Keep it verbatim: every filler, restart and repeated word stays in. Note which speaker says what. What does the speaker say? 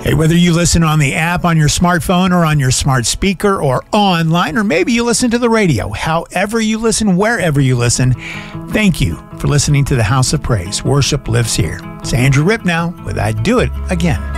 Speaker 1: Hey, whether you listen on the app on your smartphone or on your smart speaker or online, or maybe you listen to the radio, however you listen, wherever you listen, thank you for listening to the House of Praise. Worship lives here. It's Andrew Ripp now with I Do It Again.